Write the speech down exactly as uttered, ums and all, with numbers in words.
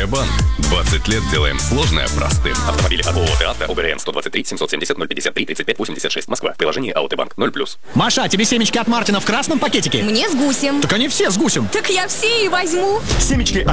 Банк. двадцать лет делаем сложное простым. Автомобили от ООО «ТАВТО», ОГРН сто двадцать три семьсот семьдесят ноль пятьдесят три тридцать пять восемьдесят шесть, Москва. Приложение АО «Банк» ноль плюс. Маша, тебе семечки от Мартина в красном пакетике? Мне с гусем. Так они все с гусем. Так я все и возьму. Семечки